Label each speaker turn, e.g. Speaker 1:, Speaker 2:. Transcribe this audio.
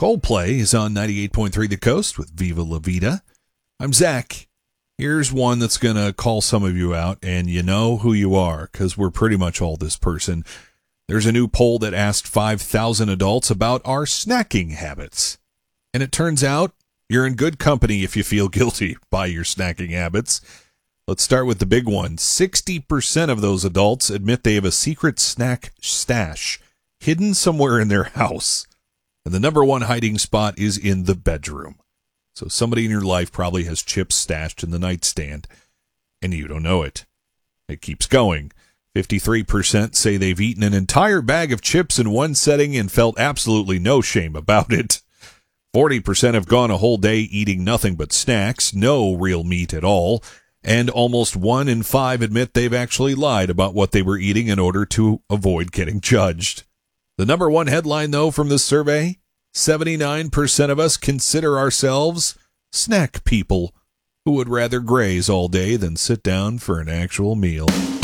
Speaker 1: Coldplay is on 98.3 The Coast with Viva La Vida. I'm Zach. Here's one that's going to call some of you out, and you know who you are because we're pretty much all this person. There's a new poll that asked 5,000 adults about our snacking habits. And it turns out you're in good company if you feel guilty by your snacking habits. Let's start with the big one. 60% of those adults admit they have a secret snack stash hidden somewhere in their house. And the number one hiding spot is in the bedroom. So somebody in your life probably has chips stashed in the nightstand, and you don't know it. It keeps going. 53% say they've eaten an entire bag of chips in one setting and felt absolutely no shame about it. 40% have gone a whole day eating nothing but snacks, no real meat at all. And almost 1 in 5 admit they've actually lied about what they were eating in order to avoid getting judged. The number one headline, though, from this survey, 79% of us consider ourselves snack people who would rather graze all day than sit down for an actual meal.